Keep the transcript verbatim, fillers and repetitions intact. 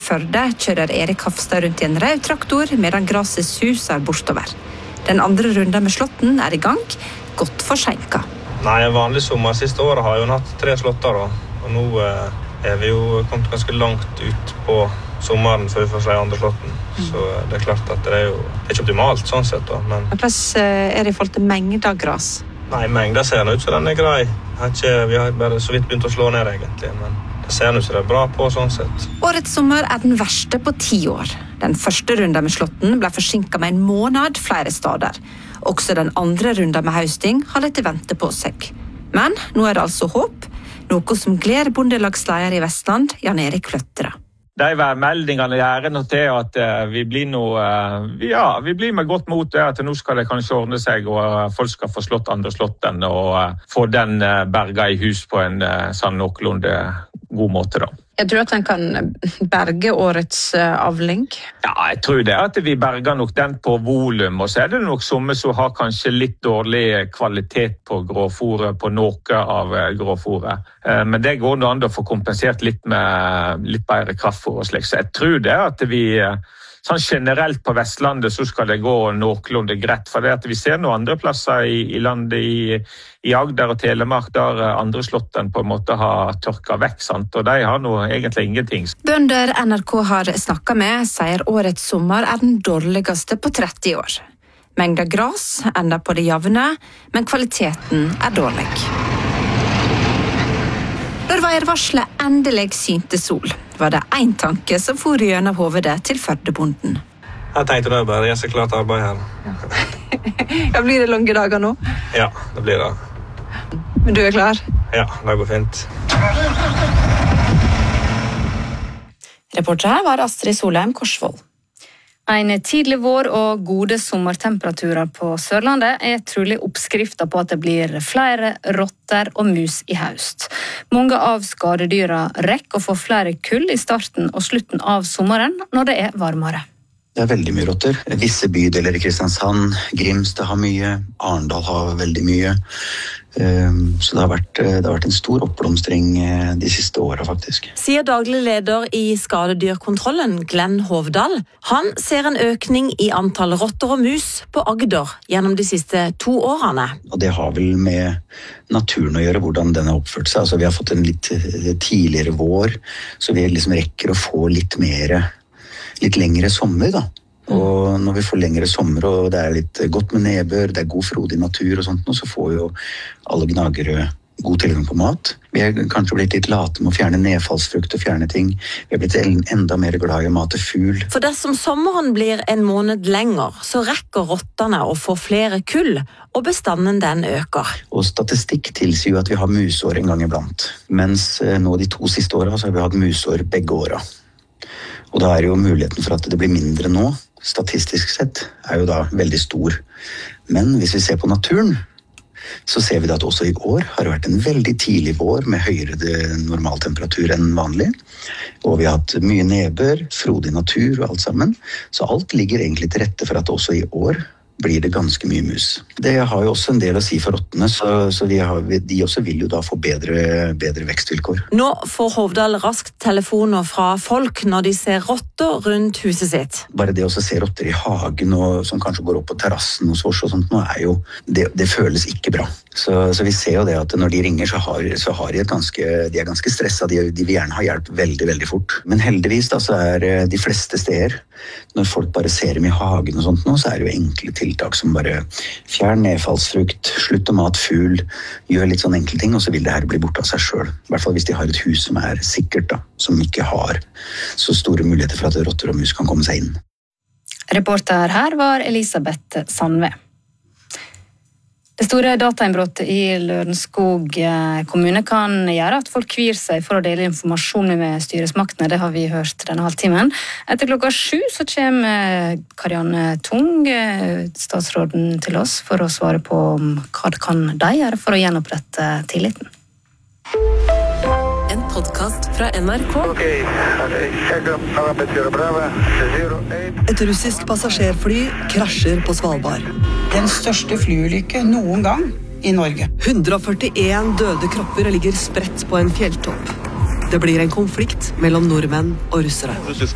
Førde kjører Erik Hafstad rundt i en rød traktor, medan gresset suser bortover. Den andre runden med slåtten er i gang, godt forsinket. Nei, en vanlig sommer siste året har jo hatt tre slåtter, og nå er vi jo kommet ganske langt ut på sommeren før vi får se andre slåtten. Så det er klart at det er jo det er ikke optimalt sånn sett da, men... Hvordan er det i forhold til mengder gras? Nei, mengder ser ut så den er grei. Ikke, vi har bare så vidt begynt å slå ned egentlig, men det ser ut så det er bra på sånn sett. Årets sommer er den verste på ti år. Den første runden med slåtten ble forsinket med en måned flere steder. Også den andre runden med høsting har litt vente på seg. Men nå er det altså håp, noe som gleder bondelagsleder i Vestland, Jan Erik Kløttere. De værmeldingene gjør nå til at vi blir, noe, ja, vi blir med godt mot det, at nå skal det kanskje ordne seg, og folk skal få slått andre slåtten, og få den berga i hus på en sånn noenlunde god måte da. Jeg tror at den kan berge årets avling. Ja, jeg tror det at vi berger nok den på volum, og så er det nok somme som har kanskje litt dårlig kvalitet på gråfôret, på noe av gråfôret. Men det går an å få kompensert litt med litt bedre kraftfôr og slik, så jeg tror det at vi... Sånn generelt på Vestlandet så skal det gå noenlunde greit, for det at vi ser noen andre plasser i, i landet, i, i Agder og Telemark, der andre slåtten på en måte har tørket vekk, sant? Og de har nå egentlig ingenting. Bønder N R K har snakket med sier årets sommer er den dårligste på tretti år. Mengda gras ender på det jevne, men kvaliteten er dårlig. Når værvarselet endelig synte sol, var det en tanke som for gjennom hovedet til Førdebonden. Jeg tenkte det bare, jeg ser klart arbeid her. Ja, blir det lange dager nå? Ja, det blir det. Men du er klar? Ja, det går fint. Reporter her var Astrid Solheim Korsvold. En tidlig vår og gode sommertemperaturer på Sørlandet er trolig oppskriften på at det blir flere rotter og mus i høst. Mange av skadedyra rekker å få flere kull i starten og slutten av sommeren når det er varmere. Det er veldig mye rotter. Visse bydeler i Kristiansand, Grimstad har mye, Arendal har veldig mye. Så det har vært, det har vært en stor oppblomstring de siste årene faktisk. Sier daglig leder i skadedyrkontrollen, Glenn Hovdal. Han ser en økning i antall rotter og mus på Agder gjennom de siste to årene. Og det har vel med naturen å gjøre, hvordan den har oppført seg. Altså, vi har fått en litt tidligere vår, så vi liksom rekker å få litt mer, litt lengre sommer da. Og når vi får lengre sommer, og det er litt godt med nedbør, det er god frodig natur og sånt, så får jo alle gnagere god tilgang på mat. Vi har kanskje blitt litt late med å fjerne nedfallsfrukt og fjerne ting. Vi har blitt enda mer glad i å mate fugl. For dersom sommeren blir en måned lenger, så rekker rottene å få flere kull, og bestanden den øker. Og statistikk tilsier jo at vi har musår en gang iblant. Mens nå de to siste årene så har vi hatt musår begge årene. Og da er jo muligheten for at det blir mindre nå, statistisk sett, er jo da veldig stor. Men hvis vi ser på naturen, så ser vi at også i år har det vært en veldig tidlig vår med høyere normaltemperatur enn vanlig. Og vi har hatt mye nedbør, frodig natur og alt sammen. Så alt ligger egentlig til rette for at også i år blir det ganske mye mus. Det har jo også en del å si for rottene, så, så de, har, de også vil jo da få bedre, bedre vekstvilkår. Nå får Hovdal raskt telefoner fra folk når de ser rotter rundt huset sitt. Bare det å se rotter i hagen, og, som kanskje går opp på terrassen hos oss og sånt, nå er jo, det, det føles ikke bra. Så, så vi ser jo det at når de ringer, så har, så har de et ganske, de er ganske stresset, de, de vil gjerne ha hjelp veldig, veldig fort. Men heldigvis da, så er de fleste steder, når folk bare ser dem i hagen og sånt nå, så er det jo enkle tiltak som bare fjern nedfallsfrukt, slutt å mate fugl, gjør litt sånn enkle ting, og så vil det her bli borte av seg selv. I hvert fall hvis de har et hus som er sikkert da, som ikke har så store muligheter for at rotter og mus kan komme seg inn. Reporter her var Elisabeth Sandve. Det store datainnbrottet i Lørenskog kommune kan gjøre at folk kvir seg for å dele informasjon med styresmaktene. Det har vi hørt denne halvtimen. Etter klokka sju så kommer Karianne Tung, statsråden, til oss for å svare på hva kan de gjøre for å gjenopprette tilliten. En podcast fra N R K. Et russisk passasjerfly krasjer på Svalbard. Den største flyulykke noen gang i Norge. hundre og førtien døde kropper ligger spredt på en fjelltopp. Det blir en konflikt mellom nordmenn og russere. Russisk